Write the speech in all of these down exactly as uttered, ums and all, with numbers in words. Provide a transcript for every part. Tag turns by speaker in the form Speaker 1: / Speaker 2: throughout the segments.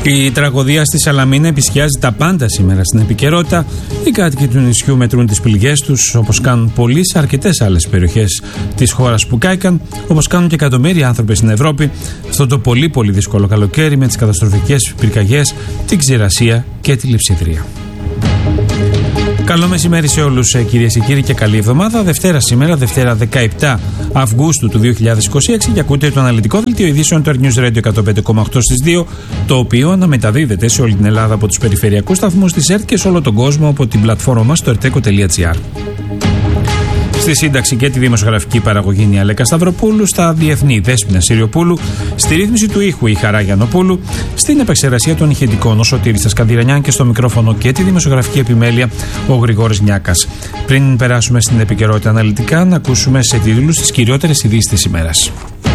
Speaker 1: Η τραγωδία στη Σαλαμίνα επισκιάζει τα πάντα σήμερα στην επικαιρότητα. Οι κάτοικοι του νησιού μετρούν τις πληγές τους, όπως κάνουν πολλοί σε αρκετές άλλες περιοχές της χώρας που κάηκαν, όπως κάνουν και εκατομμύρια άνθρωποι στην Ευρώπη αυτό το πολύ πολύ δύσκολο καλοκαίρι με τις καταστροφικές πυρκαγιές, την ξηρασία και τη λειψιδρία. Καλό μεσημέρι σε όλους, κυρίες και κύριοι, και καλή εβδομάδα. Δευτέρα σήμερα, Δευτέρα δεκαεπτά Αυγούστου του δύο χιλιάδες είκοσι έξι, και ακούτε το αναλυτικό δελτίο ειδήσεων του News Radio εκατόν πέντε κόμμα οκτώ στις δύο, το οποίο αναμεταδίδεται σε όλη την Ελλάδα από τους περιφερειακούς σταθμούς της ΕΡΤ και σε όλο τον κόσμο από την πλατφόρμα μας στο ερτέκο τελεία τζι άρ. Στη σύνταξη και τη δημοσιογραφική παραγωγή η Αλέκα Σταυροπούλου, στα διεθνή Δέσποινα Συριοπούλου, στη ρύθμιση του ήχου η Χαρά Γιαννοπούλου, στην επεξεργασία των ηχητικών ο Σωτήρης Σκανδυρανιάν και στο μικρόφωνο και τη δημοσιογραφική επιμέλεια ο Γρηγόρης Νιάκας. Πριν περάσουμε στην επικαιρότητα αναλυτικά, να ακούσουμε σε τίτλους τις κυριότερες ειδήσεις της ημέρας.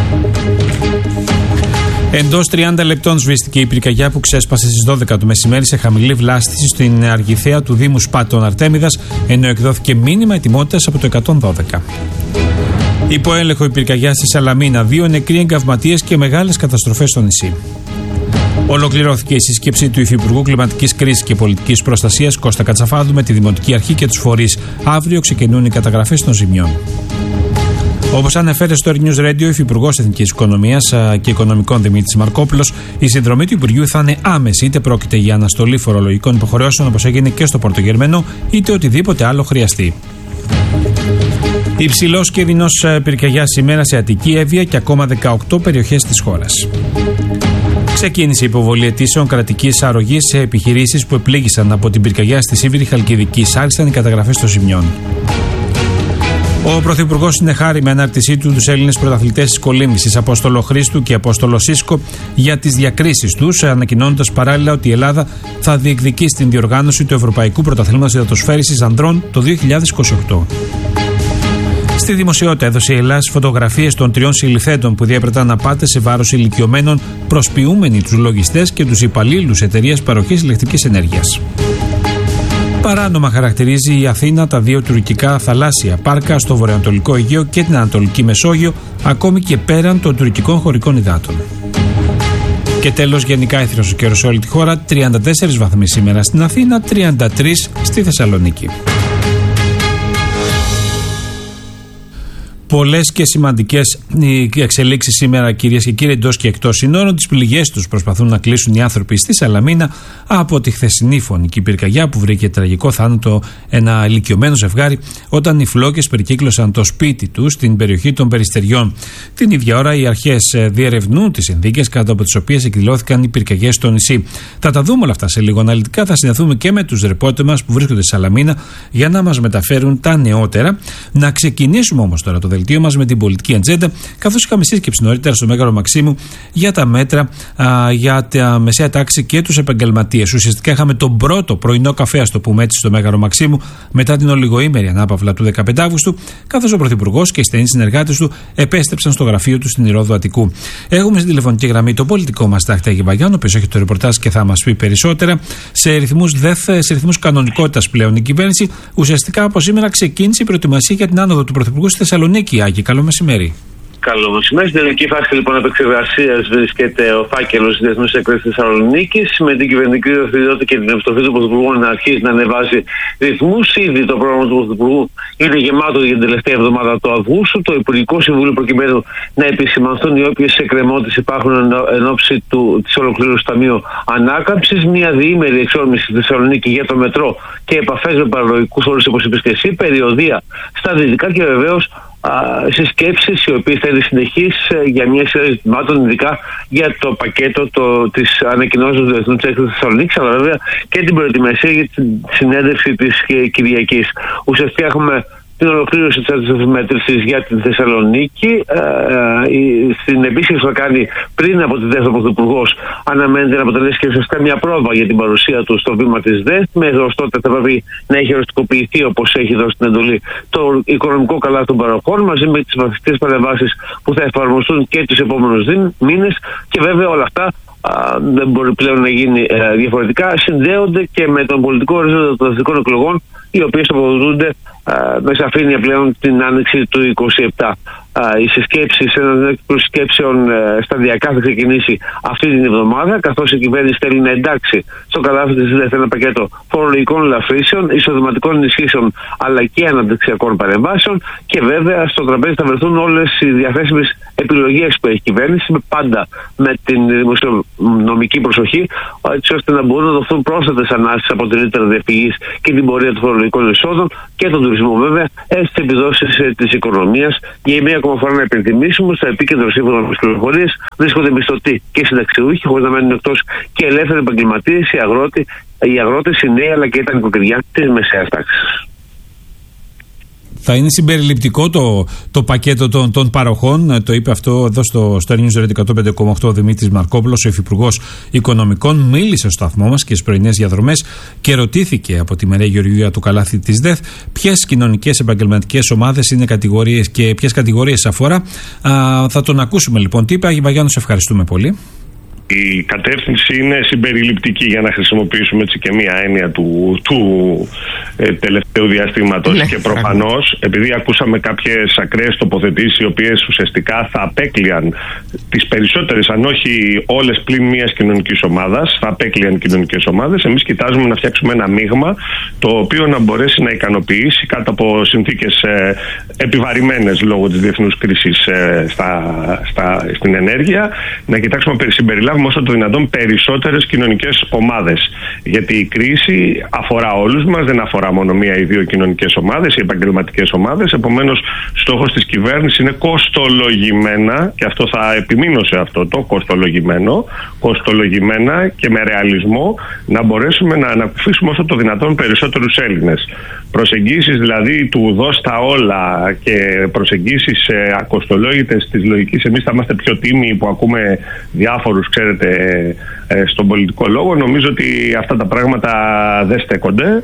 Speaker 1: Εντός τριάντα λεπτών σβήστηκε η πυρκαγιά που ξέσπασε στις δώδεκα το μεσημέρι σε χαμηλή βλάστηση στην Αργιθέα του Δήμου Σπάτων Αρτέμιδας, ενώ εκδόθηκε μήνυμα ετοιμότητας από το εκατόν δώδεκα. Υπό έλεγχο η πυρκαγιά στη Σαλαμίνα, δύο νεκροί εγκαυματίες και μεγάλες καταστροφές στο νησί. Ολοκληρώθηκε η σύσκεψη του Υφυπουργού Κλιματικής Κρίσης και Πολιτικής Προστασίας Κώστα Κατσαφάδου με τη Δημοτική Αρχή και τους φορείς. Αύριο ξεκινούν οι καταγραφές των ζημιών. Όπως ανέφερε στο News Radio ο Υφυπουργός Εθνικής Οικονομίας και Οικονομικών Δημήτρης Μαρκόπουλος, η συνδρομή του Υπουργείου θα είναι άμεση, είτε πρόκειται για αναστολή φορολογικών υποχρεώσεων όπως έγινε και στο Πορτογερμενό, είτε οτιδήποτε άλλο χρειαστεί. Υψηλός κίνδυνος πυρκαγιά σήμερα σε Αττική, Εύβοια και ακόμα δεκαοκτώ περιοχές της χώρας. Ξεκίνησε η υποβολή αιτήσεων κρατικής αρρωγής σε επιχειρήσεις που επλήγησαν από την πυρκαγιά στη Σίβηρη Χαλκιδική. Άρχισαν οι καταγραφές των ζημιών. Ο Πρωθυπουργός συνεχάρη με ανάρτησή του τους Έλληνες πρωταθλητές της κολύμβησης Απόστολο Χρήστου και Απόστολο Σίσκο για τις διακρίσεις τους, ανακοινώνοντας παράλληλα ότι η Ελλάδα θα διεκδικεί στην διοργάνωση του Ευρωπαϊκού Πρωταθλήματος Υδατοσφαίρισης Ανδρών το δύο χιλιάδες είκοσι οκτώ. Στη δημοσιότητα έδωσε η Ελλάδα φωτογραφίες των τριών συλληφθέντων που διέπρεταν απάτες σε βάρος ηλικιωμένων, προσποιούμενοι τους λογιστές και τους υπαλλήλους εταιρείας παροχής ηλεκτρικής ενέργειας. Παράνομα χαρακτηρίζει η Αθήνα τα δύο τουρκικά θαλάσσια πάρκα στο βορειοανατολικό Αιγαίο και την Ανατολική Μεσόγειο, ακόμη και πέραν των τουρκικών χωρικών υδάτων. Και τέλος, γενικά έθριος ο καιρός σε όλη τη χώρα, τριάντα τέσσερις βαθμοί σήμερα στην Αθήνα, τριάντα τρεις στη Θεσσαλονίκη. Πολλές και σημαντικές εξελίξεις σήμερα, κυρίες και κύριοι, εντός και εκτός συνόρων. Τις πληγές τους προσπαθούν να κλείσουν οι άνθρωποι στη Σαλαμίνα από τη χθεσινή φωνική πυρκαγιά που βρήκε τραγικό θάνατο ένα ηλικιωμένο ζευγάρι όταν οι φλόγες περικύκλωσαν το σπίτι τους στην περιοχή των Περιστεριών. Την ίδια ώρα οι αρχές διερευνούν τις συνθήκες κάτω από τις οποίες εκδηλώθηκαν οι πυρκαγιές στο νησί. Θα τα δούμε όλα αυτά σε λίγο αναλυτικά. Θα συνδεθούμε και με τους ρεπόρτερ μας που βρίσκονται στη Σαλαμίνα για να μας μεταφέρουν τα νεότερα. Να ξεκινήσουμε όμως τώρα το δελτίο μας με την πολιτική ατζέντα, καθώς είχαμε σύσκεψη νωρίτερα στο Μέγαρο Μαξίμου για τα μέτρα α, για τα μεσαία τάξη και τους επαγγελματίες. Ουσιαστικά είχαμε τον πρώτο πρωινό καφέ, ας το πούμε έτσι, στο Μέγαρο Μαξίμου μετά την ολιγοήμερη ανάπαυλα του δεκαπέντε Αυγούστου, καθώς ο Πρωθυπουργός και οι στενοί συνεργάτες του επέστρεψαν στο γραφείο του στην Ηρώδο Αττικού. Έχουμε στην τηλεφωνική γραμμή τον πολιτικό μας Τάχτη Βαγιάννη, ο οποίος έχει το ρεπορτάζ και θα μας πει περισσότερα. Σε ρυθμούς ΔΕΘ, σε ρυθμούς κανονικότητας πλέον η κυβέρνηση, ουσιαστικά από σήμερα ξεκίνησε η προετοιμασία για την άνοδο του Πρωθυπουργού στη Θεσσαλονίκη. Άκη, καλό μεσημέρι.
Speaker 2: Καλό μεσημέρι. Στην τελική φάση λοιπόν επεξεργασίας βρίσκεται ο φάκελος της Διεθνούς Έκθεσης Θεσσαλονίκης με την κυβερνητική δραστηριότητα και την επιστροφή του Πρωθυπουργού να αρχίσει να ανεβάζει ρυθμούς. Ήδη το πρόγραμμα του Πρωθυπουργού είναι γεμάτο για την τελευταία εβδομάδα του Αυγούστου. Το Υπουργικό Συμβούλιο προκειμένου να επισημανθούν οι όποιες εκκρεμότητες υπάρχουν εν ώψη της ολοκλήρωσης του Ταμείου Ανάκαμψης. Μια διήμερη εξόρμηση στη Θεσσαλονίκη για το μετρό και επαφές με παραλογικούς όρους όπως είπες και εσύ, περιοδία στα δυτικά και βεβαίως συσκέψεις οι οποίες θα είναι συνεχείς για μια σειρά ζητημάτων, ειδικά για το πακέτο το, της ανακοινώσεως του Διεθνούς Έκθεσης Θεσσαλονίκης, αλλά βέβαια και την προετοιμασία για τη συνέντευξη της Κυριακής. Ουσιαστικά έχουμε την ολοκλήρωση της αντιμετρήσης για την Θεσσαλονίκη. Ε, ε, στην επίσκεψη που θα κάνει πριν από τη ΔΕΘ ο Πρωθυπουργός αναμένεται να αποτελέσει και ουσιαστικά μια πρόβα για την παρουσία του στο βήμα της ΔΕΘ. Μέχρι ως τότε θα πρέπει να έχει οριστικοποιηθεί, όπως έχει δώσει την εντολή, το οικονομικό καλά των παροχών μαζί με τις βαθιστικές παρεμβάσεις που θα εφαρμοστούν και τους επόμενους μήνες. Και βέβαια όλα αυτά α, δεν μπορεί πλέον να γίνει ε, διαφορετικά. Συνδέονται και με τον πολιτικό ορίζοντα των εθνικών εκλογών, οι οποίες τοποθετούνται με σαφήνεια πλέον την άνοιξη του είκοσι επτά. οι συσκέψεις, ένα κύκλο συσκέψεων σταδιακά θα ξεκινήσει αυτή την εβδομάδα, καθώς η κυβέρνηση θέλει να εντάξει στο καλάθι της ΔΕΘ ένα πακέτο φορολογικών ελαφρύσεων, εισοδηματικών ενισχύσεων αλλά και αναπτυξιακών παρεμβάσεων, και βέβαια στο τραπέζι θα βρεθούν όλες οι διαθέσιμες επιλογές που έχει η κυβέρνηση, πάντα με την δημοσιονομική προσοχή, έτσι ώστε να μπορούν να δοθούν πρόσθετες ανάσεις από την ρήτρα διαφυγής και την πορεία των φορολογικών εισόδων και τον τουρισμό, βέβαια, στις επιδόσεις της οικονομίας. Για μία ακόμα φορά να υπενθυμίσουμε, στο επίκεντρο σύμφωνα με τις πληροφορίες βρίσκονται μισθωτοί και συνταξιούχοι, χωρίς να μένουν εκτός και ελεύθεροι επαγγελματίες, οι, αγρότες, οι αγρότες, οι νέοι αλλά και τα νοικοκυριά της μεσαίας τάξης.
Speaker 1: Θα είναι συμπεριληπτικό το, το πακέτο των, των παροχών. Το είπε αυτό εδώ στο, στο News Radio εκατόν πέντε κόμμα οκτώ ο Δημήτρης Μαρκόπουλος, ο Υφυπουργός Οικονομικών. Μίλησε στο σταθμό μας και στις πρωινές διαδρομές και ρωτήθηκε από τη Μαρία Γεωργίου του καλάθι της ΔΕΘ ποιες κοινωνικές επαγγελματικές ομάδες είναι κατηγορίες και ποιες κατηγορίες αφορά. Α, θα τον ακούσουμε λοιπόν. Τι είπε, Άγιε Βαγιάννου, σε ευχαριστούμε πολύ.
Speaker 3: Η κατεύθυνση είναι συμπεριληπτική, για να χρησιμοποιήσουμε έτσι και μία έννοια του, του ε, τελευταίου διαστήματος. Ναι. Και προφανώς, επειδή ακούσαμε κάποιες ακραίες τοποθετήσεις, οι οποίες ουσιαστικά θα απέκλειαν τις περισσότερες, αν όχι όλες πλην μίας κοινωνικής ομάδας, θα απέκλειαν κοινωνικές ομάδες, εμείς κοιτάζουμε να φτιάξουμε ένα μείγμα το οποίο να μπορέσει να ικανοποιήσει κάτω από συνθήκες ε, επιβαρημένες λόγω της διεθνούς κρίσης ε, στα, στα, στην ενέργεια, να κοιτάξουμε να συμπεριλάβουμε όσο το δυνατόν περισσότερες κοινωνικές ομάδες. Γιατί η κρίση αφορά όλους μας, δεν αφορά μόνο μία ή δύο κοινωνικές ομάδες ή επαγγελματικές ομάδες. Επομένως, στόχος της κυβέρνησης είναι κοστολογημένα, και αυτό θα επιμείνω σε αυτό το κοστολογημένο, κοστολογημένα και με ρεαλισμό να μπορέσουμε να αναπτύξουμε όσο το δυνατόν περισσότερους Έλληνες. Προσεγγίσεις δηλαδή του δώσ' τα όλα και προσεγγίσεις ε, ακοστολόγητες της λογικής εμείς θα είμαστε πιο τίμιοι που ακούμε διάφορους, ξέρετε, ε, ε, στον πολιτικό λόγο, νομίζω ότι αυτά τα πράγματα δεν στέκονται.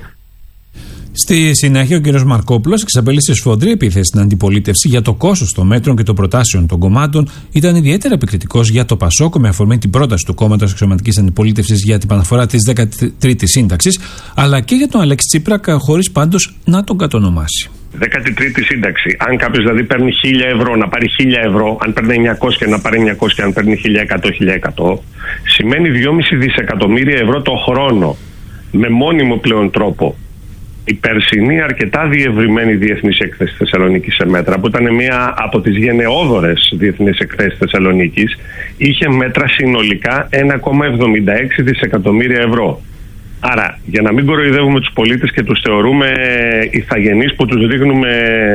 Speaker 1: Στη συνέχεια, ο κ. Μαρκόπουλος εξαπέλυσε σφοδρή επίθεση στην αντιπολίτευση για το κόστος των μέτρων και των προτάσεων των κομμάτων. Ήταν ιδιαίτερα επικριτικός για το Πασόκ με αφορμή την πρόταση του κόμματος Αξιωματικής Αντιπολίτευσης για την επαναφορά της δέκατη τρίτη σύνταξης, αλλά και για τον Αλέξη Τσίπρα, χωρίς πάντως να τον κατονομάσει.
Speaker 3: δέκατη τρίτη σύνταξη. Αν κάποιος δηλαδή παίρνει χίλια ευρώ, να πάρει χίλια ευρώ, αν παίρνει εννιακόσια να πάρει εννιακόσια, αν παίρνει χίλια εκατό, χίλια εκατό, σημαίνει δυόμισι δισεκατομμύρια ευρώ το χρόνο με μόνιμο πλέον τρόπο. Η περσινή αρκετά διευρυμένη διεθνής έκθεση Θεσσαλονίκης σε μέτρα, που ήταν μία από τις γενναιόδορες διεθνείς εκθέσεις Θεσσαλονίκης, είχε μέτρα συνολικά ένα κόμμα εβδομήντα έξι δισεκατομμύρια ευρώ. Άρα, για να μην κοροϊδεύουμε τους πολίτες και τους θεωρούμε ηθαγενείς που τους ρίχνουμε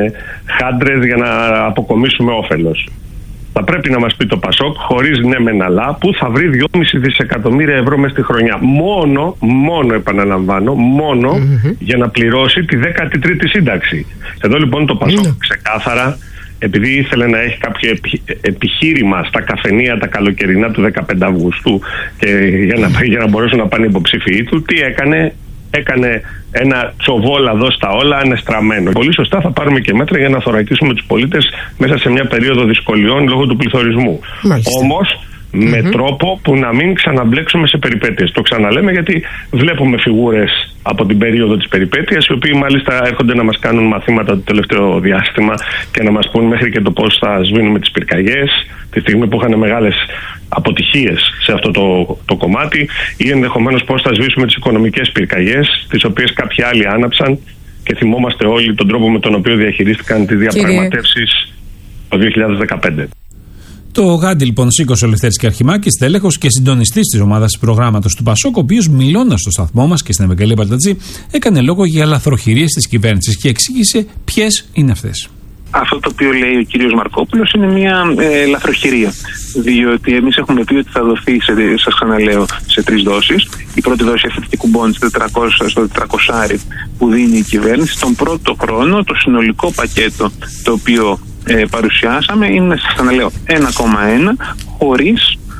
Speaker 3: χάντρες για να αποκομίσουμε όφελος, θα πρέπει να μας πει το Πασόκ, χωρίς ναι μεν αλλά, που θα βρει δυόμισι δισεκατομμύρια ευρώ μες στη χρονιά. Μόνο, μόνο επαναλαμβάνω, μόνο mm-hmm. για να πληρώσει τη δέκατη τρίτη σύνταξη. Εδώ λοιπόν το Πασόκ mm-hmm. ξεκάθαρα, επειδή ήθελε να έχει κάποιο επιχείρημα στα καφενεία τα καλοκαιρινά του δεκαπέντε Αυγούστου και για να, για να μπορέσουν να πάνε υποψήφιοι του, τι έκανε? Έκανε ένα τσοβόλαδο στα όλα ανεστραμμένο. Πολύ σωστά θα πάρουμε και μέτρα για να θωρακίσουμε τους πολίτες μέσα σε μια περίοδο δυσκολιών λόγω του πληθωρισμού. Όμως mm-hmm. με τρόπο που να μην ξαναμπλέξουμε σε περιπέτειες. Το ξαναλέμε γιατί βλέπουμε φιγούρες από την περίοδο της περιπέτειας, οι οποίοι μάλιστα έρχονται να μας κάνουν μαθήματα το τελευταίο διάστημα και να μας πούν μέχρι και το πώς θα σβήνουμε τις πυρκαγιές, τη στιγμή που είχαν μεγάλες αποτυχίες σε αυτό το, το κομμάτι, ή ενδεχομένως πώς θα σβήσουμε τις οικονομικές πυρκαγιές, τις οποίες κάποιοι άλλοι άναψαν, και θυμόμαστε όλοι τον τρόπο με τον οποίο διαχειρίστηκαν τις διαπραγματεύσεις το δύο χιλιάδες δεκαπέντε.
Speaker 1: Το γάντι λοιπόν σήκωσε ο Λευτέρης Κερχημάκης, τέλεχος και συντονιστής της ομάδας προγράμματος του Πασόκ, ο οποίος μιλώντας στο σταθμό μας και στην Ευαγγελία Μπαλτατζή έκανε λόγο για λαθροχειρίες της κυβέρνησης και εξήγησε ποιες είναι αυτές.
Speaker 4: Αυτό το οποίο λέει ο κύριος Μαρκόπουλος είναι μια ε, λαθροχειρία. Διότι εμείς έχουμε πει ότι θα δοθεί, σε, σας ξαναλέω, σε τρεις δόσεις. Η πρώτη δόση αθλητικού μπόντ στο τετρακόσια που δίνει η κυβέρνηση. Τον πρώτο χρόνο το συνολικό πακέτο το οποίο ε, παρουσιάσαμε είναι, σας ξαναλέω, ένα κόμμα ένα χωρίς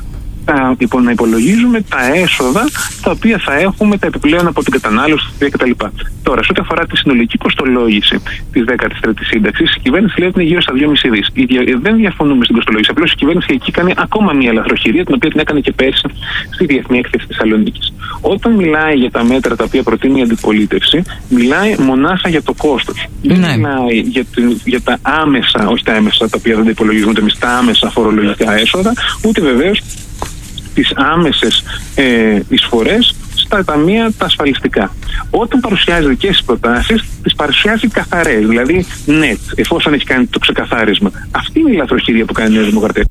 Speaker 4: τα, να υπολογίζουμε τα έσοδα τα οποία θα έχουμε, τα επιπλέον από την κατανάλωση κτλ. Τώρα, σε ό,τι αφορά τη συνολική κοστολόγηση τη δέκατης τρίτης σύνταξης, η κυβέρνηση λέει ότι είναι γύρω στα δυόμισι δισεκατομμύρια. Δεν διαφωνούμε στην κοστολόγηση. Απλώς η κυβέρνηση εκεί κάνει ακόμα μία λαθροχειρία, την οποία την έκανε και πέρσι στη Διεθνή Έκθεση Θεσσαλονίκης. Όταν μιλάει για τα μέτρα τα οποία προτείνει η αντιπολίτευση, μιλάει μονάχα για το κόστος. Ναι. Δεν μιλάει για, τη, για τα άμεσα, όχι τα άμεσα τα οποία δεν τα υπολογίζονται εμείς, τα άμεσα φορολογικά έσοδα, ούτε βεβαίως τις άμεσες ε, εισφορές στα ταμεία τα ασφαλιστικά. Όταν παρουσιάζει δικές τις προτάσεις, τις παρουσιάζει καθαρές, δηλαδή net, εφόσον έχει κάνει το ξεκαθάρισμα. Αυτή είναι η λαθροχειρία που κάνει η Νέα Δημοκρατία.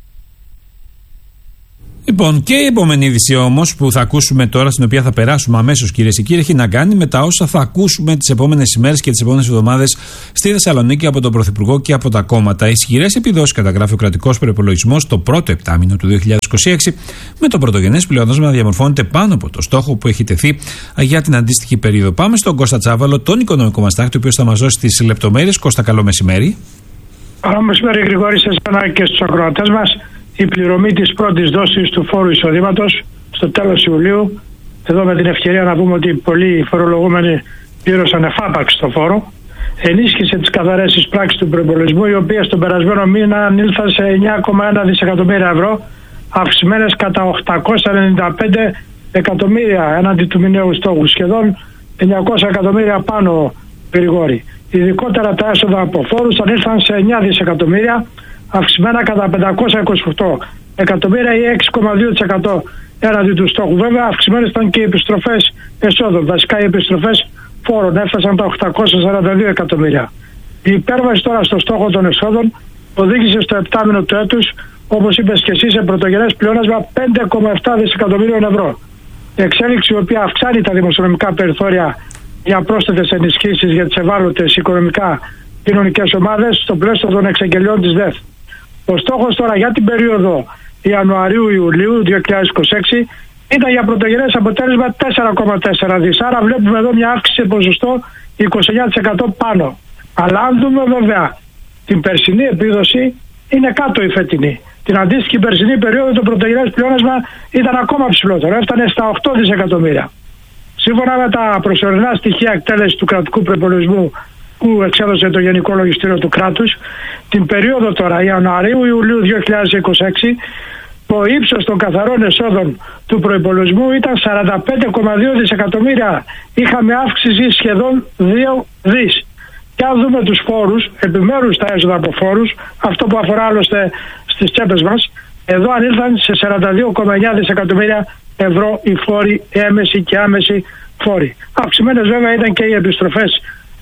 Speaker 1: Λοιπόν, και η επόμενη είδηση όμως που θα ακούσουμε τώρα, στην οποία θα περάσουμε αμέσως, κυρίες και κύριοι, έχει να κάνει με τα όσα θα ακούσουμε τις επόμενες ημέρες και τις επόμενες εβδομάδες στη Θεσσαλονίκη από τον Πρωθυπουργό και από τα κόμματα. Ισχυρές επιδόσεις καταγράφει ο κρατικός προϋπολογισμός το πρώτο επτάμηνο του δύο χιλιάδες είκοσι έξι, με το πρωτογενές πλεόνασμα να διαμορφώνεται πάνω από το στόχο που έχει τεθεί για την αντίστοιχη περίοδο. Πάμε στον Κώστα Τσάβαλο, τον οικονομικό μας τάκτη, ο οποίος θα μας δώσει τις λεπτομέρειες. Κώστα, καλό μεσημέρι.
Speaker 5: Καλό μεσημέρι, Γρηγόρη, σε εσένα και στους ακροατές μας. Η πληρωμή της πρώτης δόσης του φόρου εισοδήματος στο τέλος Ιουλίου. Εδώ με την ευκαιρία να πούμε ότι πολλοί φορολογούμενοι πλήρωσαν εφάπαξ το φόρο. Ενίσχυσε τις καθαρές εισπράξεις του προϋπολογισμού, οι οποίες τον περασμένο μήνα ανήλθαν σε εννιά κόμμα ένα δισεκατομμύρια ευρώ, αυξημένες κατά οκτακόσια ενενήντα πέντε εκατομμύρια έναντι του μηνιαίου στόχου, σχεδόν εννιακόσια εκατομμύρια πάνω, Γρηγόρη. Ειδικότερα τα έσοδα από φόρους ανήλθαν σε εννιά δισεκατομμύρια, αυξημένα κατά πεντακόσια είκοσι οκτώ εκατομμύρια ή έξι κόμμα δύο τοις εκατό έναντι του στόχου. Βέβαια, αυξημένες ήταν και οι επιστροφές εσόδων. Βασικά, οι επιστροφές φόρων έφτασαν τα οκτακόσια σαράντα δύο εκατομμύρια. Η υπέρβαση τώρα στο στόχο των εσόδων οδήγησε στο επτάμηνο του έτους, όπως είπες και εσύ, σε πρωτογενές πλεόνασμα πέντε κόμμα επτά δισεκατομμυρίων ευρώ. Η εξέλιξη, η οποία αυξάνει τα δημοσιονομικά περιθώρια για πρόσθετες ενισχύσεις για τις ευάλωτες οικονομικά κοινωνικές ομάδες στο πλαίσιο των εξαγγελιών της ΔΕΘ. Ο στόχος τώρα για την περίοδο Ιανουαρίου-Ιουλίου δύο χιλιάδες είκοσι έξι ήταν για πρωτογενές αποτέλεσμα τέσσερα κόμμα τέσσερα δις. Άρα βλέπουμε εδώ μια αύξηση σε ποσοστό είκοσι εννιά τοις εκατό πάνω. Αλλά αν δούμε βέβαια την περσινή επίδοση, είναι κάτω η φετινή. Την αντίστοιχη περσινή περίοδο το πρωτογενές πλεόνασμα ήταν ακόμα ψηλότερο. Έφτανε στα οκτώ δισεκατομμύρια. Σύμφωνα με τα προσωρινά στοιχεία εκτέλεση του κρατικού προϋπολογισμού που εξέδωσε το Γενικό Λογιστήριο του Κράτους, την περίοδο τώρα Ιανουαρίου-Ιουλίου δύο χιλιάδες είκοσι έξι, το ύψος των καθαρών εσόδων του προϋπολογισμού ήταν σαράντα πέντε κόμμα δύο δισεκατομμύρια. Είχαμε αύξηση σχεδόν δύο δις. Και αν δούμε τους φόρους, επιμέρους τα έσοδα από φόρους, αυτό που αφορά άλλωστε στις τσέπες μας, εδώ ανήλθαν σε σαράντα δύο κόμμα εννιά δισεκατομμύρια ευρώ οι φόροι, έμεση και άμεση φόροι. Αυξημένες βέβαια ήταν και οι επιστροφές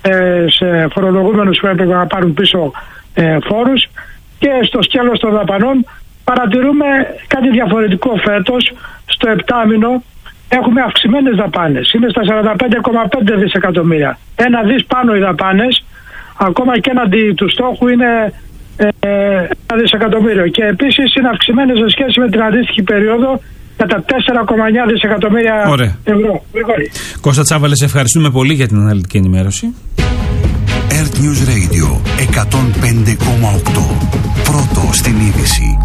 Speaker 5: σε φορολογούμενους που έπρεπε να πάρουν πίσω ε, φόρους, και στο σκέλος των δαπανών παρατηρούμε κάτι διαφορετικό φέτος. Στο επτάμηνο έχουμε αυξημένες δαπάνες, είναι στα σαράντα πέντε κόμμα πέντε δισεκατομμύρια, ένα δις πάνω οι δαπάνες, ακόμα και έναντι του στόχου είναι ε, ένα δισεκατομμύριο, και επίσης είναι αυξημένες σε σχέση με την αντίστοιχη περίοδο κατά τέσσερα κόμμα εννιά δισεκατομμύρια
Speaker 1: Ωραία.
Speaker 5: ευρώ.
Speaker 1: Κώστα Τσάβαλε, σε ευχαριστούμε πολύ για την αναλυτική ενημέρωση.
Speaker 6: Earth News Radio εκατόν πέντε κόμμα οκτώ. Πρώτο στην είδηση.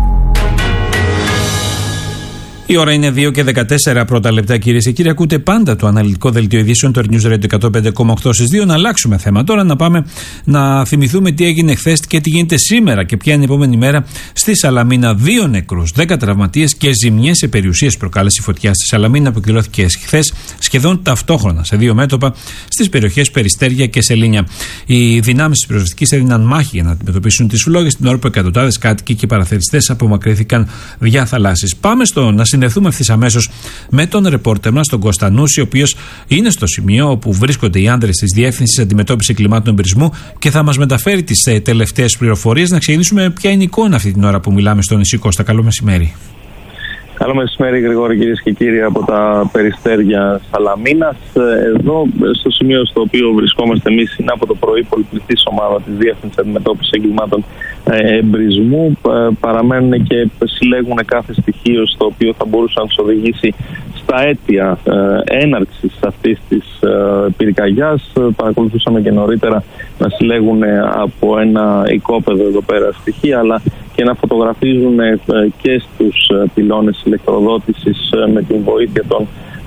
Speaker 1: Η ώρα είναι δύο και δεκατέσσερα πρώτα λεπτά, κυρίες και κύριοι. Ακούτε πάντα το αναλυτικό δελτίο ειδήσεων, το News Radio εκατόν πέντε κόμμα οκτώ στις δύο. Να αλλάξουμε θέμα τώρα, να πάμε να θυμηθούμε τι έγινε χθες και τι γίνεται σήμερα και ποια είναι η επόμενη μέρα στη Σαλαμίνα. Δύο νεκρούς, δέκα τραυματίες και ζημιές σε περιουσίες προκάλεσε η φωτιά στη Σαλαμίνα, που εκδηλώθηκε χθες σχεδόν ταυτόχρονα σε δύο μέτωπα στις περιοχές Περιστέρια και Σελήνια. Οι δυνάμεις της πυροσβεστικής έδιναν μάχη για να αντιμετωπίσουν τις φλόγες, την ώρα που εκατοντάδες κάτοικοι και παραθεριστές απομακρύνθηκαν δια θαλάσσης. Πάμε στο να συνδεθούμε ευθύς αμέσως με τον ρεπόρτερ μας, τον Κώστα Νούση, ο οποίος είναι στο σημείο όπου βρίσκονται οι άνδρες της Διεύθυνσης Αντιμετώπισης Εγκλημάτων Εμπειρισμού και θα μας μεταφέρει τις ε, τελευταίες πληροφορίες. Να ξεκινήσουμε ποια είναι η εικόνα αυτή την ώρα που μιλάμε στο νησί. Κώστα, καλό μεσημέρι.
Speaker 7: Καλό μεσημέρι, Γρηγόρη, κυρίες και κύριοι, από τα Περιστέρια Σαλαμίνας. Εδώ, στο σημείο στο οποίο βρισκόμαστε εμείς, είναι από το πρωί πολυπληθής ομάδα της Διεύθυνσης Αντιμετώπισης Εγκλημάτων Εμπειρισμού. Παραμένουν και συλλέγουν κάθε στοιχείο στο οποίο θα μπορούσε να τους οδηγήσει στα αίτια έναρξης αυτής της πυρκαγιάς. Παρακολουθούσαμε και νωρίτερα να συλλέγουν από ένα οικόπεδο εδώ πέρα στοιχεία, αλλά και και να φωτογραφίζουν και στους πυλώνες ηλεκτροδότησης με την βοήθεια των,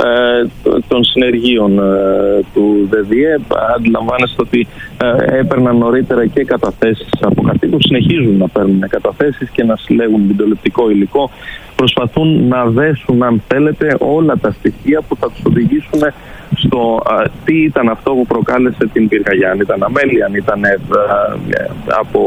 Speaker 7: των συνεργείων του ΔΔΕ. Αντιλαμβάνεστε ότι έπαιρναν νωρίτερα και καταθέσεις από κατοίκους, συνεχίζουν να παίρνουν καταθέσεις και να συλλέγουν βιντεοληπτικό υλικό. Προσπαθούν να δέσουν, αν θέλετε, όλα τα στοιχεία που θα τους οδηγήσουν στο α, τι ήταν αυτό που προκάλεσε την πυρκαγιά. Αν ήταν αμέλεια, αν ήταν ε, ε, από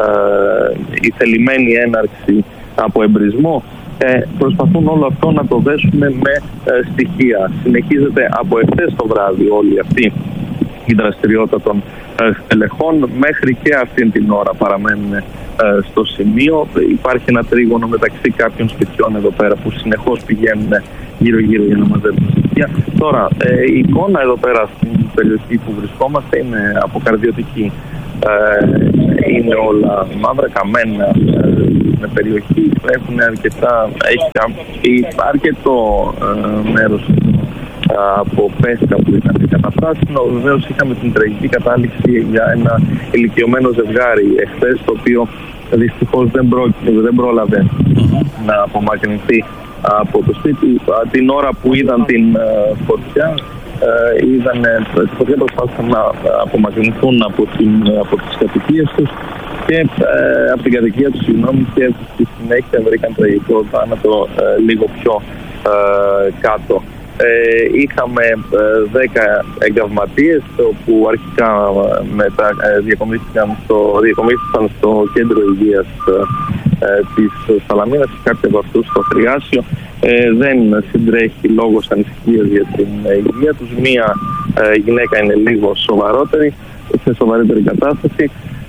Speaker 7: ε, η θελημένη έναρξη από εμπρισμό. Ε, προσπαθούν όλο αυτό να το δέσουμε με ε, στοιχεία. Συνεχίζεται από εχθές το βράδυ όλη αυτή η δραστηριότητα των ε, στελεχών. Μέχρι και αυτή την ώρα παραμένουν ε, στο σημείο. Υπάρχει ένα τρίγωνο μεταξύ κάποιων σπιτιών εδώ πέρα που συνεχώς πηγαίνουν γύρω-γύρω για να μαζεύουν στοιχεία. Τώρα, ε, η εικόνα εδώ πέρα στην περιοχή που βρισκόμαστε είναι αποκαρδιωτική. Ε, είναι όλα μαύρα, καμένα ε, με περιοχή. Έχουν αρκετά, έχει αρκετό ε, μέρος από πέσκα που ήταν καταφράσινο. Βεβαίως είχαμε την τραγική κατάληξη για ένα ηλικιωμένο ζευγάρι εχθές, το οποίο δυστυχώς δεν, δεν πρόλαβε να απομακρυνθεί από το σπίτι. Την ώρα που είδαν την uh, φωτιά, uh, είδαν uh, τη φωτιά, προσπάθησαν να απομακρυνθούν από, την, από τις κατοικίες τους και uh, από την κατοικία τους, συγγνώμη, και στη συνέχεια βρήκαν τραγικό θάνατο uh, λίγο πιο uh, κάτω. Ε, είχαμε δέκα ε, εγκαυματίες, όπου αρχικά ε, μετά ε, διακομίστηκαν στο, διακομίστηκαν στο κέντρο υγείας ε, της Σαλαμίνας και κάποιοι από αυτούς στο Θριάσιο. Ε, δεν συντρέχει λόγος ανησυχίας για την ε, υγεία τους. Μία ε, γυναίκα είναι λίγο σοβαρότερη, σε σοβαρότερη κατάσταση.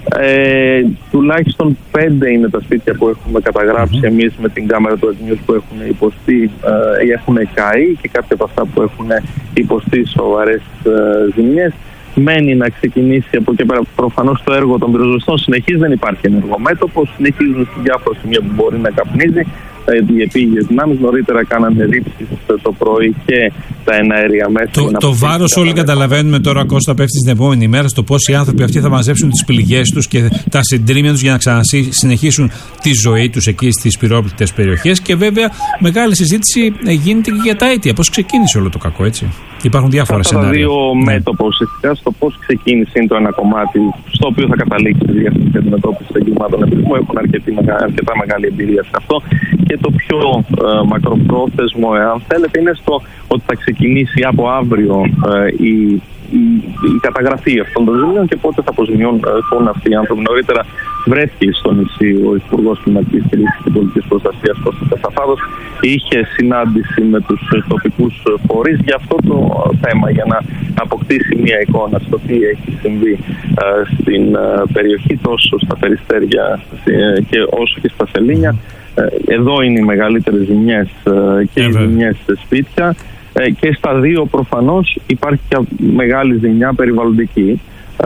Speaker 7: Ε, τουλάχιστον πέντε είναι τα σπίτια που έχουμε καταγράψει mm-hmm. εμείς με την κάμερα του News που έχουν υποστεί ή ε, έχουν καεί, και κάποια από αυτά που έχουν υποστεί σοβαρές ε, ζημιές. Μένει να ξεκινήσει από εκεί πέρα προφανώς το έργο των πυροσβεστών. Συνεχίζει, δεν υπάρχει ενεργομέτωπο, συνεχίζουν σε διάφορα σημεία που μπορεί να καπνίζει. Οι επίγειες δυνάμεις νωρίτερα κάνανε ρήψεις το πρωί και τα εναέρια μέσα. Το, το βάρος όλοι καταλαβαίνουμε τώρα, Κώστα, πέφτει την επόμενη μέρα στο πώς οι άνθρωποι αυτοί θα μαζέψουν τις πληγές τους και τα συντρίμμια τους για να ξανασυνεχίσουν τη ζωή τους εκεί στις πυρόπληκτες περιοχές. Και βέβαια μεγάλη συζήτηση γίνεται και για τα αίτια. Πώς ξεκίνησε όλο το κακό, έτσι? Υπάρχουν διάφορα σενάρια. Αυτά τα δύο ναι. μέτωπα ουσιαστικά στο πώς ξεκίνησε είναι το ένα κομμάτι στο οποίο θα καταλήξει η Διεύθυνση Αντιμετώπισης Εγκλημάτων Επισμού. Έχουν αρκετά, αρκετά μεγάλη εμπειρία σε αυτό. Και το πιο ε, μακροπρόθεσμο, εάν θέλετε, είναι στο ότι θα ξεκινήσει από αύριο ε, η, η, η καταγραφή αυτών των ζημιών και πότε θα αποζημιώνουν αυτοί οι άνθρωποι. Νωρίτερα βρέθηκε στο νησί ο Υπουργός Κλιματικής Στήριξης και Πολιτικής Προστασίας, Κώστας Κασαφάδος. Είχε συνάντηση με τους τοπικούς φορείς για αυτό το θέμα, για να αποκτήσει μια εικόνα στο τι έχει συμβεί ε, στην ε, περιοχή, τόσο στα Περιστέρια ε, και όσο και στα Σελήνια. Εδώ είναι οι μεγαλύτερες ζημιές και οι ζημιές σε σπίτια, και στα δύο προφανώς υπάρχει και μεγάλη ζημιά περιβαλλοντική,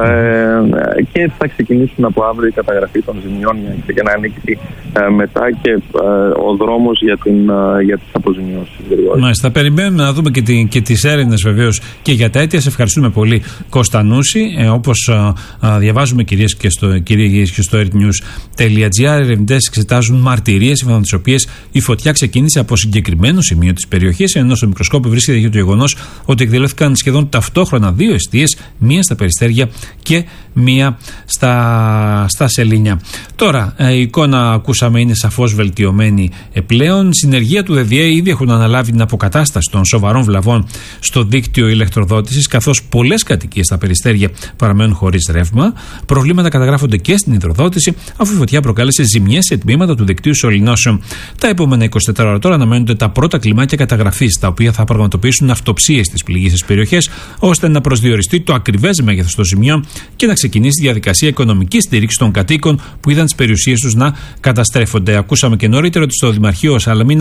Speaker 7: και θα ξεκινήσουν από αύριο η καταγραφή των ζημιών για να ανοίξει μετά και ο δρόμος για, την, για τις αποζημιώσεις. Μάλιστα, θα περιμένουμε να δούμε και, την, και τις έρευνες βεβαίως και για τα αίτια. Σε ευχαριστούμε πολύ, Κώστα Νούση. Ε, όπως α, α, διαβάζουμε κυρίες και στο, κυρίες και στο earthnews.gr, ερευνητές εξετάζουν μαρτυρίες σύμφωνα με τις οποίες η φωτιά ξεκίνησε από συγκεκριμένο σημείο της περιοχής, ενώ στο μικροσκόπιο βρίσκεται για το γεγονός ότι εκδηλώθηκαν σχεδόν ταυτόχρονα δύο εστίες, μία στα Περιστέρια και μία στα, στα Σελήνια. Τώρα, η εικόνα ακούσαμε είναι σαφώς βελτιωμένη πλέον. Συνεργεία του ΔΔΕ ήδη έχουν αναλάβει την αποκατάσταση των σοβαρών βλαβών στο δίκτυο ηλεκτροδότησης, καθώς πολλές κατοικίες στα Περιστέρια παραμένουν χωρίς ρεύμα. Προβλήματα καταγράφονται και στην υδροδότηση, αφού η φωτιά προκάλεσε ζημιές σε τμήματα του δικτύου σωληνώσεων. Τα επόμενα εικοσιτέσσερις ώρα τώρα αναμένονται τα πρώτα κλιμάκια καταγραφής, τα οποία θα πραγματοποιήσουν αυτοψίες στις πληγήσεις περιοχές, ώστε να προσδιοριστεί το ακριβές μέγεθος των ζημιών και να ξεκινήσει η διαδικασία οικονομικής στήριξης των κατοίκων που είδαν τις περιουσίες τους να καταστρέφονται. Ακούσαμε και νωρίτερα ότι στο Δημαρχείο Σαλαμίνας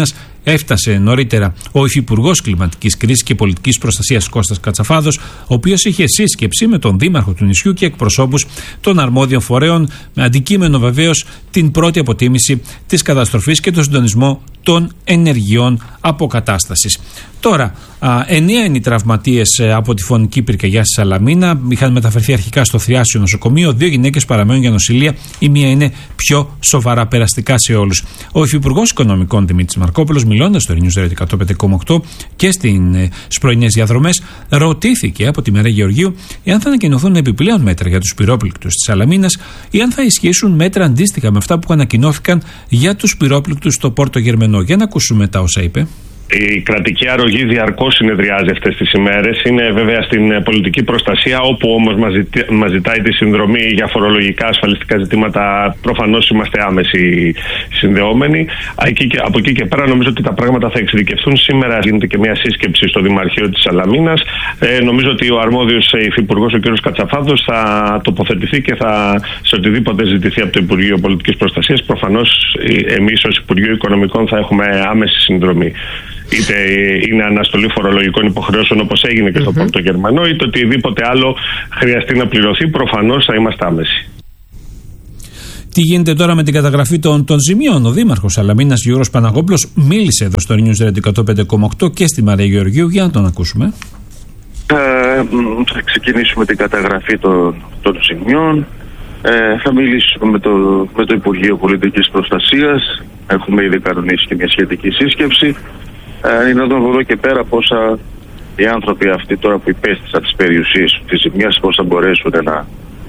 Speaker 1: έφτασε νωρίτερα ο Υφυπουργός Κλιματικής Κρίσης και Πολιτικής Προστασίας Κώστας Κατσαφάδος, ο οποίος είχε σύσκεψη με τον Δήμαρχο του νησιού και εκπροσώπους των αρμόδιων φορέων, με αντικείμενο βεβαίως την πρώτη αποτίμηση της καταστροφής και τον συντονισμό των ενεργειών αποκατάστασης. Τώρα, α, εννέα είναι οι τραυματίες από τη φωνική πυρκαγιά στη Σαλαμίνα. Είχαν μεταφερθεί αρχικά στο Θριάσιο νοσοκομείο. Δύο γυναίκες παραμένουν για νοσηλεία. Η μία είναι πιο σοβαρά, περαστικά σε όλους. Ο Υφυπουργός Οικονομικών Δημήτρης Μαρκόπουλος, μιλώντας στο News Radio εκατόν πέντε κόμμα οκτώ και στις πρωινές διαδρομές, ρωτήθηκε από τη Μέρα Γεωργίου εάν θα ανακοινωθούν επιπλέον μέτρα για τους πυρόπληκτους της Σαλαμίνας ή αν θα ισχύσουν μέτρα αντίστοιχα με αυτά που ανακοινώθηκαν για τους πυρόπληκτους στο Πόρτο Γερμενό. Για να ακούσουμε τα όσα είπε.
Speaker 3: Η κρατική αρρωγή διαρκώς συνεδριάζει αυτές τις ημέρες. Είναι βέβαια στην πολιτική προστασία, όπου όμως μας, ζητή, μας ζητάει τη συνδρομή για φορολογικά ασφαλιστικά ζητήματα. Προφανώς είμαστε άμεση συνδεόμενοι. Εκεί και, από εκεί και πέρα νομίζω ότι τα πράγματα θα εξειδικευθούν. Σήμερα γίνεται και μια σύσκεψη στο Δημαρχείο της Σαλαμίνας. Ε, νομίζω ότι ο αρμόδιος υφυπουργός, ο κ. Κατσαφάδος, θα τοποθετηθεί και θα σε οτιδήποτε ζητηθεί από το Υπουργείο Πολιτικής Προστασίας. Προφανώς εμείς ως Υπουργείο Οικονομικών θα έχουμε άμεση συνδρομή. Είτε είναι αναστολή φορολογικών υποχρεώσεων, όπως έγινε και στο mm-hmm. Πόρτο Γερμανό, είτε οτιδήποτε άλλο χρειαστεί να πληρωθεί, προφανώς θα είμαστε άμεση.
Speaker 1: Τι γίνεται τώρα με την καταγραφή των, των ζημιών? Ο Δήμαρχος Σαλαμίνας Γιώργος Παναγόπουλος μίλησε εδώ στο News Radio εκατόν πέντε κόμμα οκτώ και στη Μαρία Γεωργίου. Για να τον ακούσουμε.
Speaker 8: Ε, θα ξεκινήσουμε την καταγραφή των, των ζημιών. Ε, θα μιλήσουμε με το, με το Υπουργείο Πολιτικής Προστασίας. Έχουμε ήδη κανονίσει και μια σχετική σύσκεψη. Ε, είναι εδώ, εδώ και πέρα πόσα οι άνθρωποι αυτοί τώρα που υπέστησαν τις περιουσίες της ζημιάς, πώς θα μπορέσουν να,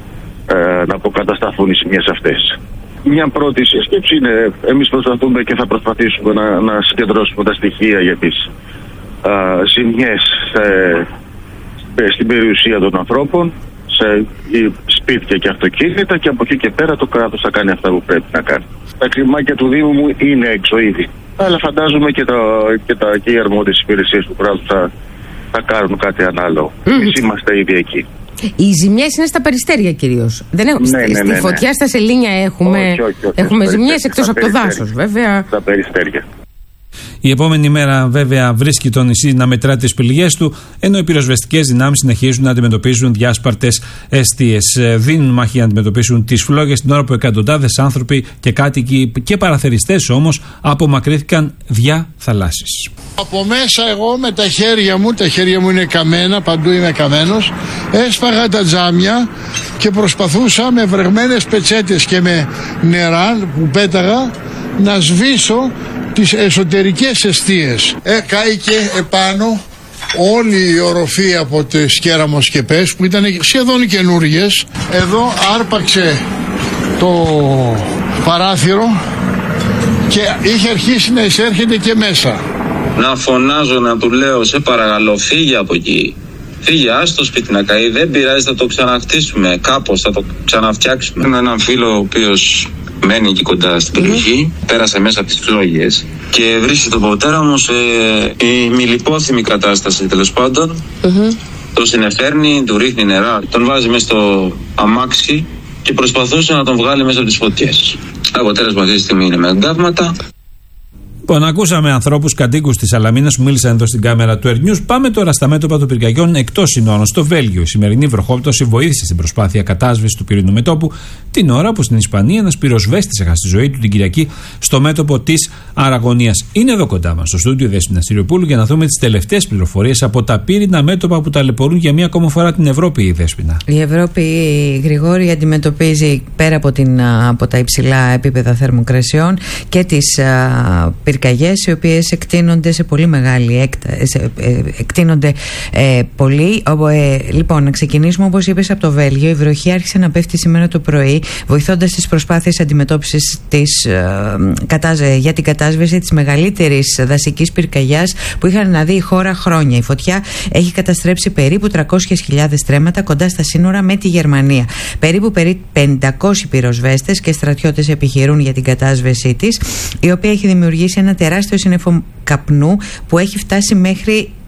Speaker 8: ε, να αποκατασταθούν οι ζημιές αυτές. Μια πρώτη σύσκεψη είναι, εμείς προσπαθούμε και θα προσπαθήσουμε να, να συγκεντρώσουμε τα στοιχεία για τις ε, ζημιές ε, στην περιουσία των ανθρώπων, σε σπίτια και αυτοκίνητα, και από εκεί και πέρα το κράτος θα κάνει αυτά που πρέπει να κάνει. Τα κλιμάκια του Δήμου μου είναι έξω ήδη. Αλλά φαντάζομαι και, τα, και, τα, και οι αρμόδιες υπηρεσίες του κράτους θα, θα κάνουν κάτι ανάλογο. Mm. Εμείς είμαστε ήδη εκεί.
Speaker 9: Οι ζημιές είναι στα Περιστέρια κυρίως. Δεν έχουμε,
Speaker 8: ναι, ναι, ναι,
Speaker 9: στη
Speaker 8: ναι, ναι.
Speaker 9: φωτιά, στα Σελήνια έχουμε,
Speaker 8: όχι, όχι, όχι,
Speaker 9: έχουμε ζημιές εκτός από το δάσος, βέβαια.
Speaker 8: Στα Περιστέρια.
Speaker 1: Η επόμενη μέρα, βέβαια, βρίσκει το νησί να μετρά τις πληγές του, ενώ οι πυροσβεστικές δυνάμεις συνεχίζουν να αντιμετωπίζουν διάσπαρτες εστίες. Δίνουν μάχη να αντιμετωπίσουν τις φλόγες, την ώρα που εκατοντάδες άνθρωποι και κάτοικοι και παραθεριστές όμως απομακρύνθηκαν δια θαλάσσης.
Speaker 10: Από μέσα εγώ με τα χέρια μου, τα χέρια μου είναι καμένα, παντού είμαι καμένος, έσφαγα τα τζάμια και προσπαθούσα με βρεγμένες πετσέτες και με νερά που πέταγα να σβήσω τις εσωτερικές εστίες. Ε, κάηκε επάνω όλη η οροφή από τις κέραμοσκεπές που ήταν σχεδόν καινούργιες. Εδώ άρπαξε το παράθυρο και είχε αρχίσει να εισέρχεται και μέσα.
Speaker 11: Να φωνάζω, να του λέω, σε παρακαλώ, φύγε από εκεί. Φύγε, ας το σπίτι να καεί, δεν πειράζει, θα το ξαναχτίσουμε κάπως, θα το ξαναφτιάξουμε. Είμαι έναν φίλο ο οποίος μένει εκεί κοντά στην περιοχή, mm-hmm. πέρασε μέσα από τις φλόγες και βρίσκει τον πατέρα μου σε η μιλιπόθυμη κατάσταση, τέλος πάντων. Mm-hmm. Τον συνεφέρνει, του ρίχνει νερά, τον βάζει μέσα στο αμάξι και προσπαθούσε να τον βγάλει μέσα από τις φωτιές. Αποτέλεσμα αυτή τη στιγμή είναι με εγκάβματα.
Speaker 1: Λοιπόν, ακούσαμε ανθρώπους κατοίκους της Σαλαμίνας που μίλησαν εδώ στην κάμερα του Air News. Πάμε τώρα στα μέτωπα των πυρκαγιών εκτός συνόρων. Στο Βέλγιο, η σημερινή βροχόπτωση βοήθησε στην προσπάθεια κατάσβεσης του πυρηνικού μετώπου, την ώρα που στην Ισπανία ένας πυροσβέστης έχασε τη ζωή του την Κυριακή στο μέτωπο της Αραγωνίας. Είναι εδώ κοντά μας, στο στούντιο Δέσποινα Στυριοπούλου, για να δούμε τις τελευταίες πληροφορίες από τα πύρινα μέτωπα που ταλαιπωρούν για μία ακόμα φορά την Ευρώπη, η Δέσποινα.
Speaker 9: Η Ευρώπη, Γρηγόρη, αντιμετωπίζει πέρα από, την, από τα υψηλά επίπεδα θερμοκρασιών και τις πυρκαγιές, οι οποίες εκτείνονται σε πολύ μεγάλη έκταση. Ε, εκτείνονται ε, πολύ. Ε, λοιπόν, να ξεκινήσουμε, όπως είπες, από το Βέλγιο. Η βροχή άρχισε να πέφτει σήμερα το πρωί, βοηθώντας τις προσπάθειες αντιμετώπισης της, ε, κατάσ, για την κατάσβεση της μεγαλύτερης δασικής πυρκαγιάς που είχαν να δει η χώρα χρόνια. Η φωτιά έχει καταστρέψει περίπου τριακόσιες χιλιάδες στρέμματα κοντά στα σύνορα με τη Γερμανία. Περίπου πεντακόσιοι πυροσβέστες και στρατιώτες επιχειρούν για την κατάσβεσή της, η οποία έχει δημιουργήσει ένα τεράστιο σύννεφο καπνού που έχει φτάσει μέχρι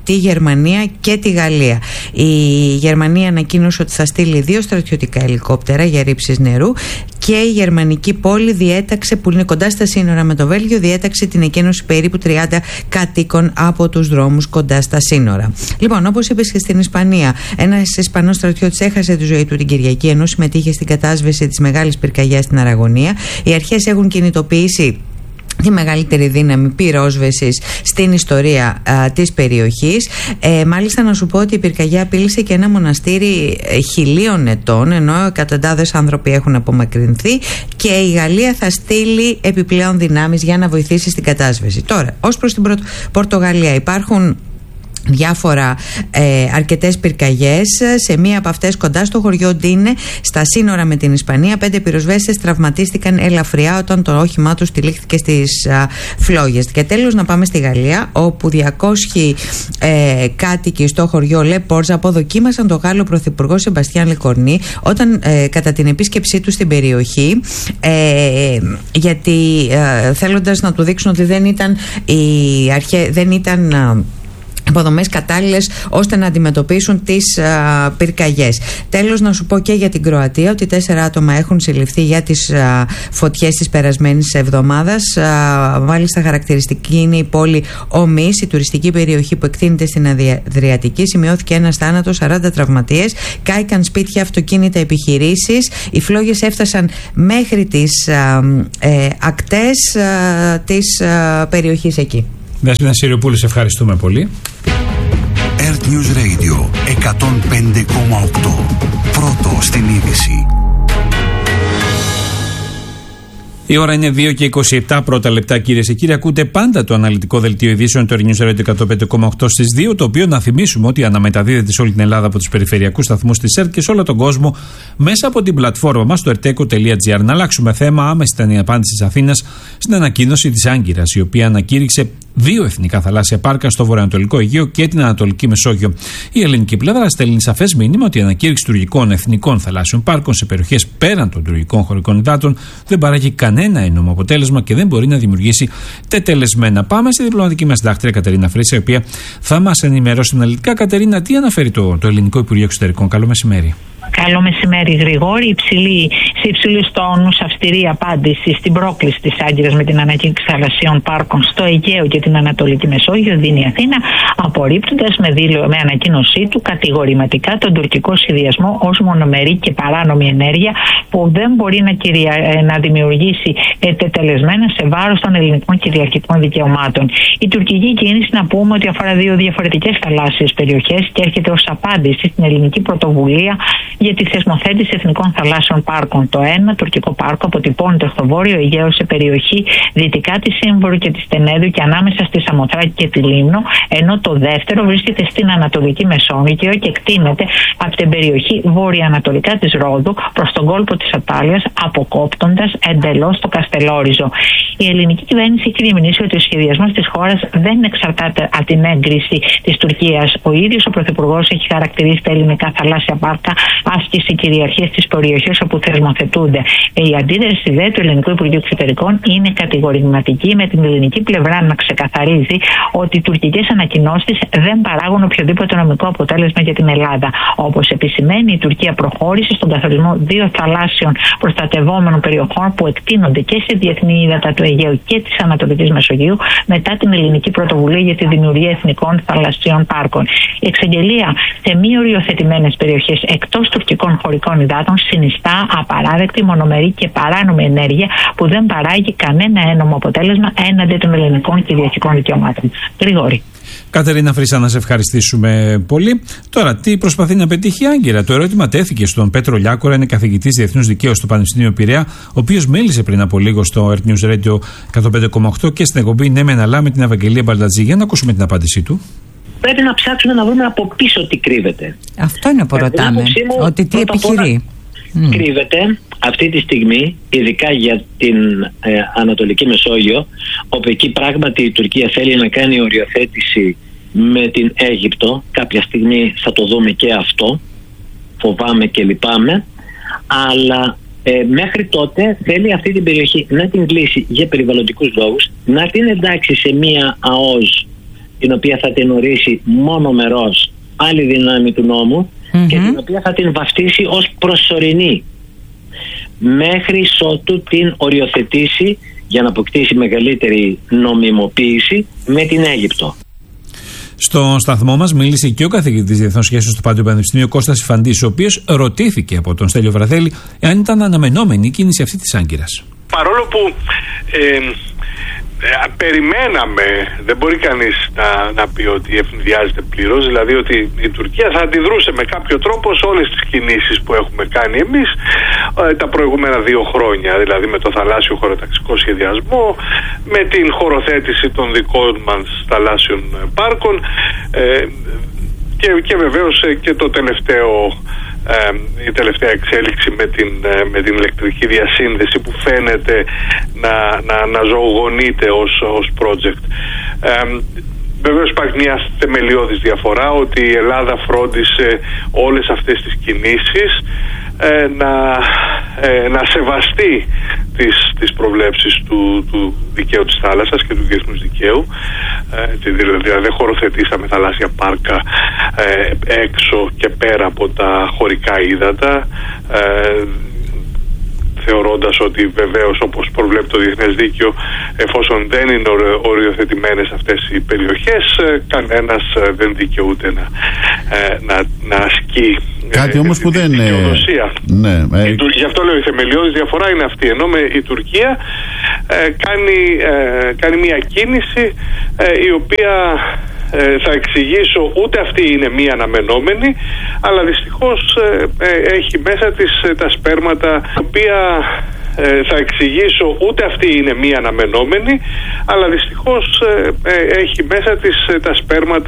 Speaker 9: τη Γερμανία και τη Γαλλία. Η Γερμανία ανακοίνωσε ότι θα στείλει δύο στρατιωτικά ελικόπτερα για ρήψεις νερού και η γερμανική πόλη διέταξε, που είναι κοντά στα σύνορα με το Βέλγιο, διέταξε την εκένωση περίπου τριάντα κατοίκων από τους δρόμους κοντά στα σύνορα. Λοιπόν, όπως είπες και στην Ισπανία, ένας Ισπανός στρατιώτης έχασε τη ζωή του την Κυριακή ενώ συμμετείχε στην κατάσβεση της μεγάλης πυρκαγιάς στην Αραγωνία. Οι αρχές έχουν κινητοποιήσει τη μεγαλύτερη δύναμη πυρόσβεσης στην ιστορία α, της περιοχής. Ε, μάλιστα να σου πω ότι η πυρκαγιά απείλησε και ένα μοναστήρι ε, χιλίων ετών, ενώ εκατοντάδες άνθρωποι έχουν απομακρυνθεί και η Γαλλία θα στείλει επιπλέον δυνάμεις για να βοηθήσει στην κατάσβεση. Τώρα, ως προς την Πορτο, Πορτογαλία υπάρχουν διάφορα ε, αρκετές πυρκαγιές. Σε μία από αυτές κοντά στο χωριό Ντίνε, στα σύνορα με την Ισπανία, πέντε πυροσβέστες τραυματίστηκαν ελαφριά όταν το όχημά τους τυλίχθηκε στις α, φλόγες. Και τέλος να πάμε στη Γαλλία, όπου διακόσιοι ε, κάτοικοι στο χωριό Λε Πόρζα αποδοκίμασαν τον Γάλλο Πρωθυπουργό Σεμπαστιάν Λεκορνή όταν ε, κατά την επίσκεψή του στην περιοχή, ε, γιατί ε, θέλοντας να του δείξουν ότι δεν ήταν, η αρχέ, δεν ήταν α, υποδομές κατάλληλες ώστε να αντιμετωπίσουν τις α, πυρκαγιές. Τέλος να σου πω και για την Κροατία ότι τέσσερα άτομα έχουν συλληφθεί για τις α, φωτιές της περασμένης εβδομάδας. Α, μάλιστα χαρακτηριστική είναι η πόλη Ομής, η τουριστική περιοχή που εκτείνεται στην Αδριατική. Σημειώθηκε ένας θάνατος, σαράντα τραυματίες, κάηκαν σπίτια, αυτοκίνητα, επιχειρήσεις. Οι φλόγες έφτασαν μέχρι τις α, ε, ακτές α, της α, περιοχής εκεί.
Speaker 1: Δέσποινα Συριοπούλου, σε ευχαριστούμε πολύ.
Speaker 6: Earth News Radio εκατόν πέντε κόμμα οκτώ. Πρώτο στην είδηση.
Speaker 1: Η ώρα είναι δύο και είκοσι επτά πρώτα λεπτά, κυρίες και κύριοι. Ακούτε πάντα το αναλυτικό δελτίο ειδήσεων του Earth News Radio εκατόν πέντε κόμμα οκτώ στις δύο, το οποίο να θυμίσουμε ότι αναμεταδίδεται σε όλη την Ελλάδα από τους περιφερειακούς σταθμούς της ΕΡΤ και σε όλο τον κόσμο μέσα από την πλατφόρμα μας στο ερτέκο τελεία τζι άρ. Να αλλάξουμε θέμα. Άμεση ήταν η απάντηση της Αθήνας στην ανακοίνωση της Άγκυρας, η οποία ανακήρυξε δύο εθνικά θαλάσσια πάρκα στο βορειοανατολικό Αιγαίο και την Ανατολική Μεσόγειο. Η ελληνική πλευρά στέλνει σαφές μήνυμα ότι η ανακήρυξη τουρκικών εθνικών θαλάσσιων πάρκων σε περιοχές πέραν των τουρκικών χωρικών υδάτων δεν παράγει κανένα ένομο αποτέλεσμα και δεν μπορεί να δημιουργήσει τετελεσμένα. Πάμε στη διπλωματική μας συντάκτρια Κατερίνα Φρύσα, η οποία θα μας ενημερώσει αναλυτικά. Κατερίνα, τι αναφέρει το, το Ελληνικό Υπουργείο Εξωτερικών? Καλό μεσημέρι.
Speaker 12: Καλό μεσημέρι, Γρηγόρη. Υψηλή, σε υψηλού τόνου, αυστηρή απάντηση στην πρόκληση της Άγκυρας με την ανακήρυξη θαλασσιών πάρκων στο Αιγαίο και την Ανατολική Μεσόγειο δίνει η Αθήνα, απορρίπτοντας με, με ανακοίνωσή του κατηγορηματικά τον τουρκικό σχεδιασμό ως μονομερή και παράνομη ενέργεια που δεν μπορεί να, κυρια... να δημιουργήσει τετελεσμένα σε βάρος των ελληνικών κυριαρχικών δικαιωμάτων. Η τουρκική κίνηση, να πούμε ότι αφορά δύο διαφορετικές θαλάσσιες περιοχές και έρχεται ως απάντηση στην ελληνική πρωτοβουλία για τη θεσμοθέτηση εθνικών θαλάσσιων πάρκων. Το ένα, τουρκικό πάρκο, αποτυπώνεται στο βόρειο Αιγαίο σε περιοχή δυτικά της Σύμβορου και της Τενέδου και ανάμεσα στη Σαμοθράκη και τη Λίμνο, ενώ το δεύτερο βρίσκεται στην Ανατολική Μεσόγειο και εκτείνεται από την περιοχή βόρεια-ανατολικά της Ρόδου προς τον κόλπο της Ατάλειας, αποκόπτοντας εντελώς το Καστελόριζο. Η ελληνική κυβέρνηση έχει διαμηνήσει ότι ο σχεδιασμός της χώρας δεν εξαρτάται από την έγκριση της Τουρκίας. Ο ίδιος ο Πρωθυπουργός έχει χαρακτηρίσει τα ελληνικά θαλάσσια πάρκα άσκηση κυριαρχίας της περιοχής όπου θεσμοθετούνται. Η αντίδραση δε του Ελληνικού Υπουργείου Εξωτερικών είναι κατηγορηματική, με την ελληνική πλευρά να ξεκαθαρίζει ότι οι τουρκικές ανακοινώσεις δεν παράγουν οποιοδήποτε νομικό αποτέλεσμα για την Ελλάδα. Όπως επισημαίνει, η Τουρκία προχώρησε στον καθορισμό δύο θαλάσσιων προστατευόμενων περιοχών που εκτείνονται και σε διεθνή ύδατα του Αιγαίου και της Ανατολικής Μεσογείου μετά την ελληνική πρωτοβουλία για τη δημιουργία εθνικών θαλασσίων πάρκων. Η εξαγγελία σε μη οριοθετημένες περιοχές εκτός τουρκικών χωρικών υδάτων συνιστά απαράδεκτη, μονομερή και παράνομη ενέργεια που δεν παράγει κανένα ένομο αποτέλεσμα έναντι των ελληνικών κυριαρχικών δικαιωμάτων. Γρηγόρη.
Speaker 1: Κατερίνα Φρύσα, να σε ευχαριστήσουμε πολύ. Τώρα, τι προσπαθεί να πετύχει η Άγκυρα? Το ερώτημα τέθηκε στον Πέτρο Λιάκορα, είναι καθηγητής Διεθνούς Δικαίου στο Πανεπιστήμιο Πειραιά, ο οποίος μίλησε πριν από λίγο στο Earth News Radio εκατόν πέντε κόμμα οκτώ και στην εκπομπή Ναι Μεν Αλλά με την Ευαγγελία Μπαλτατζή. Για να ακούσουμε την απάντησή του.
Speaker 13: Πρέπει να ψάξουμε να βρούμε από πίσω τι κρύβεται.
Speaker 9: Αυτό είναι που ρωτάμε. Ότι τι επιχειρεί.
Speaker 13: Mm. Κρύβεται αυτή τη στιγμή, ειδικά για την ε, Ανατολική Μεσόγειο, όπου εκεί πράγματι η Τουρκία θέλει να κάνει οριοθέτηση με την Αίγυπτο. Κάποια στιγμή θα το δούμε και αυτό. Φοβάμαι και λυπάμαι. Αλλά ε, μέχρι τότε θέλει αυτή την περιοχή να την κλείσει για περιβαλλοντικούς λόγους, να την εντάξει σε μία ΑΟΣ την οποία θα την ορίσει μόνο μερός άλλη δυνάμει του νόμου mm-hmm. και την οποία θα την βαφτίσει ως προσωρινή μέχρι ότου την οριοθετήσει για να αποκτήσει μεγαλύτερη νομιμοποίηση με την Αίγυπτο.
Speaker 1: Στο σταθμό μας μίλησε και ο καθηγητής Διεθνών Σχέσεων στο Πάντιο Πανεπιστήμιο Κώστας Ιφαντής, ο οποίος ρωτήθηκε από τον Στέλιο Βραδέλη εάν ήταν αναμενόμενη η κίνηση αυτή της Άγκυρας.
Speaker 14: Παρόλο που ε, Ε, περιμέναμε, δεν μπορεί κανείς να, να πει ότι ευνηδιάζεται πλήρως, δηλαδή ότι η Τουρκία θα αντιδρούσε με κάποιο τρόπο σε όλες τις κινήσεις που έχουμε κάνει εμείς ε, τα προηγούμενα δύο χρόνια, δηλαδή με το θαλάσσιο χωροταξικό σχεδιασμό, με την χωροθέτηση των δικών μας θαλάσσιων πάρκων ε, και, και βεβαίως ε, και το τελευταίο Ε, η τελευταία εξέλιξη με την, ε, με την ηλεκτρική διασύνδεση που φαίνεται να, να, να ζωογονείται ως, ως project. Ε, βεβαίως υπάρχει μια θεμελιώδης διαφορά ότι η Ελλάδα φρόντισε όλες αυτές τις κινήσεις ε, να, ε, να σεβαστεί τις, τις προβλέψεις του, του δικαίου της θάλασσας και του διεθνούς δικαίου. Ε, δηλαδή δεν χωροθετήσαμε θαλάσσια πάρκα ε, έξω και πέρα από τα χωρικά ύδατα, ε, θεωρώντας ότι βεβαίως, όπως προβλέπει το διεθνές δίκαιο, εφόσον δεν είναι οριοθετημένες αυτές οι περιοχές, κανένας δεν δικαιούται να, να, να ασκεί
Speaker 15: κάτι ε, όμως που δεν είναι. Ναι, ε...
Speaker 14: Γι' αυτό λέω η θεμελιώδης διαφορά είναι αυτή. Ενώ με η Τουρκία ε, κάνει, ε, κάνει μια κίνηση ε, η οποία ε, θα εξηγήσω ούτε αυτή είναι μία αναμενόμενη, αλλά δυστυχώς ε, ε, έχει μέσα της ε, τα σπέρματα τα οποία ε, θα εξηγήσω ούτε αυτή είναι μία αναμενόμενη, αλλά δυστυχώς ε, ε, έχει μέσα της ε, τα σπέρματα